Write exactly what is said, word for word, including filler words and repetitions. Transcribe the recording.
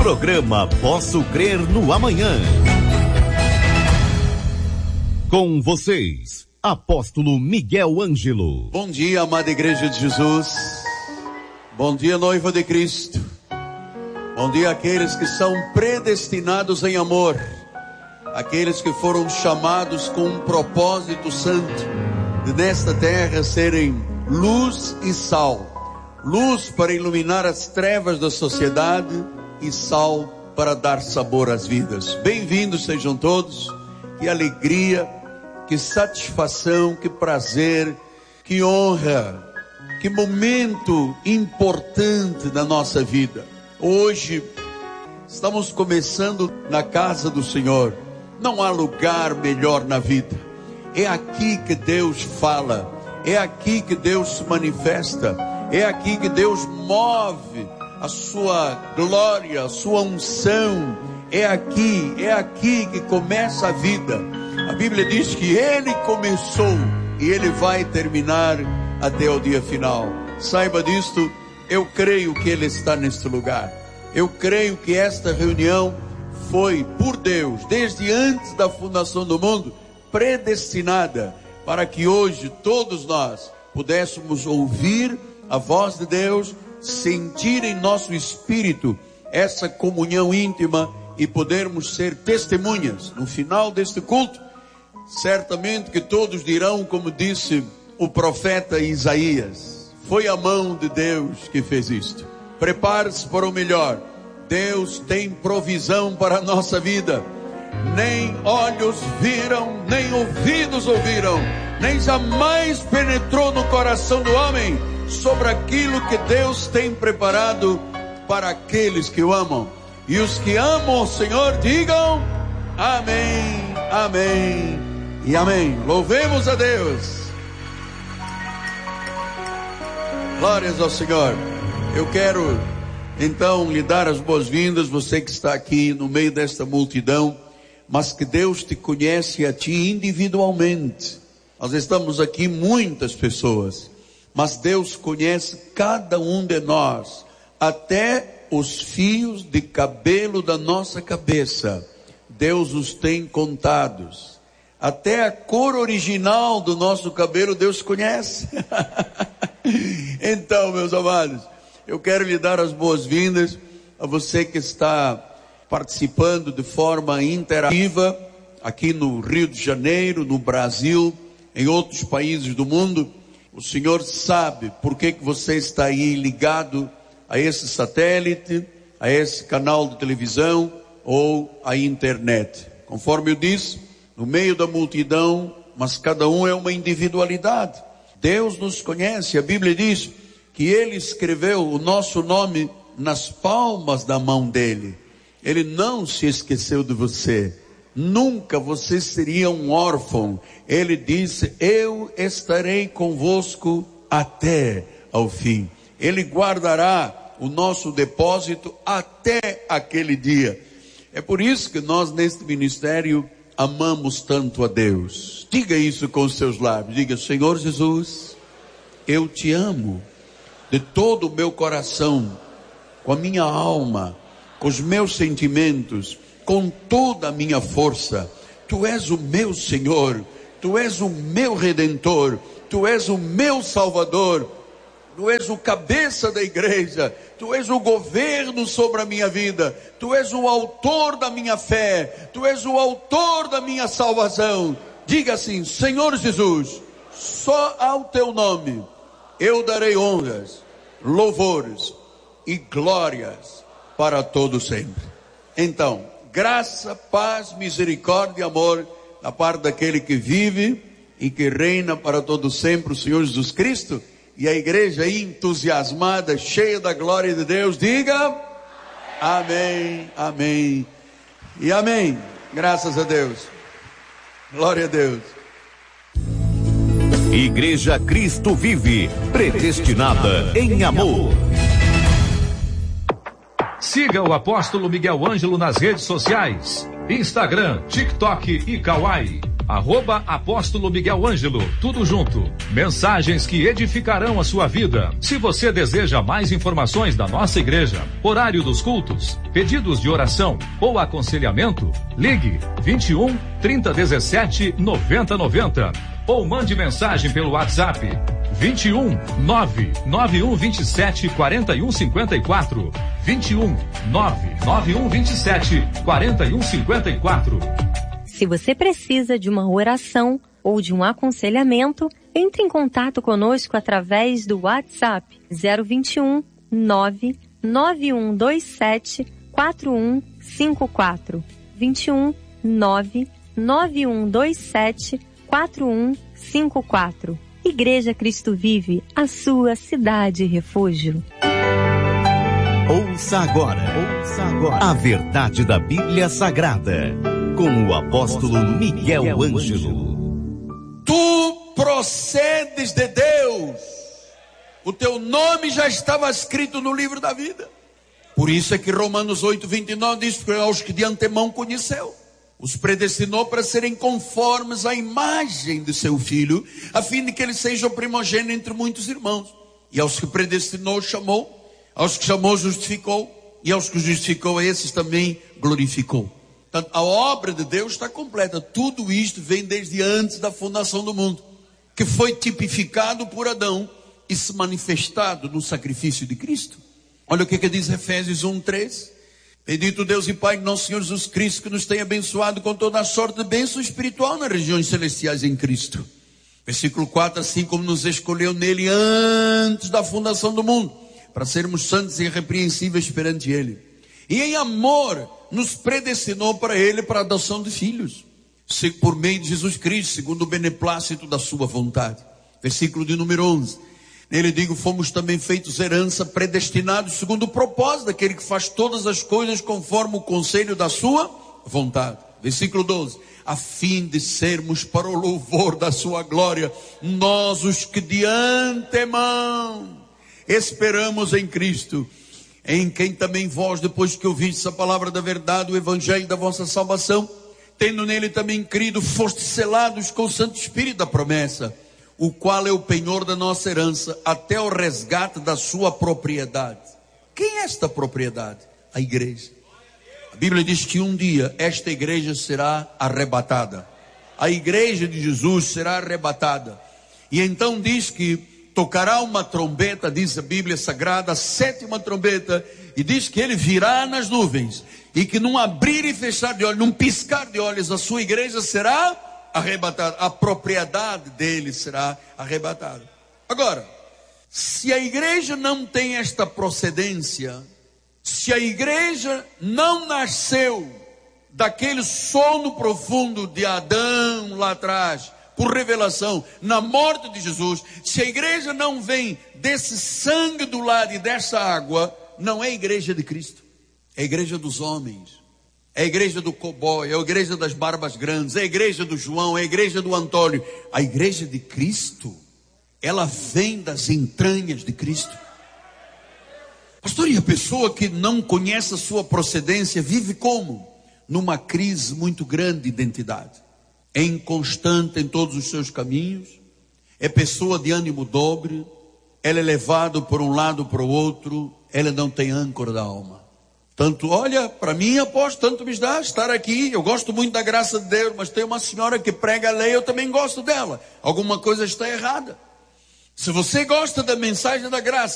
Programa Posso Crer no Amanhã. Com vocês, Apóstolo Miguel Ângelo. Bom dia, amada Igreja de Jesus. Bom dia, noiva de Cristo. Bom dia àqueles que são predestinados em amor. Aqueles que foram chamados com um propósito santo de nesta terra serem luz e sal. Luz para iluminar as trevas da sociedade e sal para dar sabor às vidas. Bem-vindos sejam todos. Que alegria, que satisfação, que prazer, que honra, que momento importante da nossa vida. Hoje estamos começando na casa do Senhor. Não há lugar melhor na vida. É aqui que Deus fala, é aqui que Deus se manifesta, é aqui que Deus move a sua glória, a sua unção. É aqui, é aqui que começa a vida. A Bíblia diz que Ele começou e Ele vai terminar até o dia final. Saiba disto, eu creio que Ele está neste lugar. Eu creio que esta reunião foi por Deus, desde antes da fundação do mundo, predestinada para que hoje todos nós pudéssemos ouvir a voz de Deus, sentir em nosso espírito essa comunhão íntima e podermos ser testemunhas. No final deste culto, certamente que todos dirão, como disse o profeta Isaías: foi a mão de Deus que fez isto. Prepare-se para o melhor. Deus tem provisão para a nossa vida. Nem olhos viram, nem ouvidos ouviram, nem jamais penetrou no coração do homem sobre aquilo que Deus tem preparado para aqueles que o amam. E os que amam o Senhor digam amém, amém e amém. Louvemos a Deus. Glórias ao Senhor. Eu quero então lhe dar as boas-vindas, você que está aqui no meio desta multidão, mas que Deus te conhece a ti individualmente. Nós estamos aqui muitas pessoas, mas Deus conhece cada um de nós, até os fios de cabelo da nossa cabeça. Deus os tem contados. Até a cor original do nosso cabelo Deus conhece. Então, meus amados, eu quero lhe dar as boas-vindas a você que está participando de forma interativa aqui no Rio de Janeiro, no Brasil, em outros países do mundo. O Senhor sabe por que que você está aí ligado a esse satélite, a esse canal de televisão ou à internet. Conforme eu disse, no meio da multidão, mas cada um é uma individualidade. Deus nos conhece. A Bíblia diz que Ele escreveu o nosso nome nas palmas da mão dEle. Ele não se esqueceu de você. Nunca você seria um órfão. Ele disse: eu estarei convosco até ao fim. Ele guardará o nosso depósito até aquele dia. É por isso que nós neste ministério amamos tanto a Deus. Diga isso com os seus lábios. Diga: Senhor Jesus, eu te amo de todo o meu coração, com a minha alma, com os meus sentimentos, com toda a minha força. Tu és o meu Senhor, Tu és o meu Redentor, Tu és o meu Salvador, Tu és o cabeça da igreja, Tu és o governo sobre a minha vida, Tu és o autor da minha fé, Tu és o autor da minha salvação. Diga assim: Senhor Jesus, só ao Teu nome eu darei honras, louvores e glórias para todo sempre. Então, graça, paz, misericórdia e amor da parte daquele que vive e que reina para todo sempre, o Senhor Jesus Cristo. E a igreja entusiasmada, cheia da glória de Deus, diga amém, amém e amém. Graças a Deus. Glória a Deus. Igreja Cristo Vive, predestinada em amor. Siga o Apóstolo Miguel Ângelo nas redes sociais: Instagram, TikTok e Kawai. arroba Apóstolo Miguel Ângelo, tudo junto. Mensagens que edificarão a sua vida. Se você deseja mais informações da nossa igreja, horário dos cultos, pedidos de oração ou aconselhamento, ligue vinte e um, trinta, dezessete, noventa, noventa ou mande mensagem pelo WhatsApp vinte e um, nove nove um vinte e sete, quarenta e um cinquenta e quatro, vinte e um, nove nove um vinte e sete, quarenta e um cinquenta e quatro. Se você precisa de uma oração ou de um aconselhamento, entre em contato conosco através do WhatsApp zero vinte e um, nove nove um dois sete, quatro um cinco quatro, vinte e um, nove nove um dois sete, quatro um cinco quatro. Igreja Cristo Vive, a sua cidade refúgio. Ouça agora, ouça agora a verdade da Bíblia Sagrada, com o apóstolo Miguel Ângelo. Tu procedes de Deus. O teu nome já estava escrito no livro da vida. Por isso é que Romanos oito, vinte e nove diz: aos que de antemão conheceu, os predestinou para serem conformes à imagem de seu Filho, a fim de que ele seja o primogênito entre muitos irmãos. E aos que predestinou, chamou. Aos que chamou, justificou. E aos que justificou, a esses também glorificou. Portanto, a obra de Deus está completa. Tudo isto vem desde antes da fundação do mundo, que foi tipificado por Adão e se manifestado no sacrifício de Cristo. Olha o que, que diz Efésios um, três. Bendito Deus e Pai de nosso Senhor Jesus Cristo, que nos tem abençoado com toda a sorte de bênção espiritual nas regiões celestiais em Cristo. Versículo quatro, assim como nos escolheu nele antes da fundação do mundo, para sermos santos e irrepreensíveis perante ele. E em amor nos predestinou para ele, para a adoção de filhos, por meio de Jesus Cristo, segundo o beneplácito da sua vontade. Versículo de número onze. Nele digo, fomos também feitos herança, predestinados segundo o propósito daquele que faz todas as coisas conforme o conselho da sua vontade. Versículo doze. A fim de sermos para o louvor da sua glória, nós os que de antemão esperamos em Cristo, em quem também vós, depois que ouvistes a palavra da verdade, o evangelho da vossa salvação, tendo nele também crido, fostes selados com o Santo Espírito da promessa, o qual é o penhor da nossa herança, até o resgate da sua propriedade. Quem é esta propriedade? A igreja. A Bíblia diz que um dia esta igreja será arrebatada. A igreja de Jesus será arrebatada. E então diz que tocará uma trombeta, diz a Bíblia Sagrada, a sétima trombeta, e diz que ele virá nas nuvens, e que num abrir e fechar de olhos, num piscar de olhos, a sua igreja será arrebatada, a propriedade dele será arrebatada. Agora, se a igreja não tem esta procedência, se a igreja não nasceu daquele sono profundo de Adão lá atrás, por revelação, na morte de Jesus, se a igreja não vem desse sangue do lado e dessa água, não é a igreja de Cristo, é a igreja dos homens. É a igreja do cowboy, é a igreja das barbas grandes, é a igreja do João, é a igreja do Antônio. A igreja de Cristo, ela vem das entranhas de Cristo. Pastor, e a pessoa que não conhece a sua procedência vive como? Numa crise muito grande de identidade. É inconstante em todos os seus caminhos, é pessoa de ânimo dobre, ela é levada por um lado para o outro, ela não tem âncora da alma. Tanto, olha, para mim, apóstolo, tanto me dá estar aqui. Eu gosto muito da graça de Deus, mas tem uma senhora que prega a lei, eu também gosto dela. Alguma coisa está errada. Se você gosta da mensagem da graça,